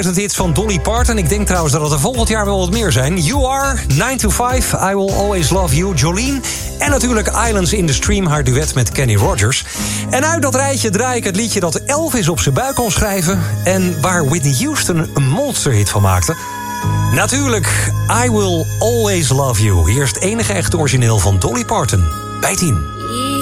Hits van Dolly Parton. Ik denk trouwens dat het er volgend jaar wel wat meer zijn. You Are, 9 to 5, I Will Always Love You, Jolene. En natuurlijk Islands in the Stream, haar duet met Kenny Rogers. En uit dat rijtje draai ik het liedje dat Elvis op zijn buik kon schrijven... en waar Whitney Houston een monsterhit van maakte. Natuurlijk I Will Always Love You. Hier is het enige echte origineel van Dolly Parton. Bij 10.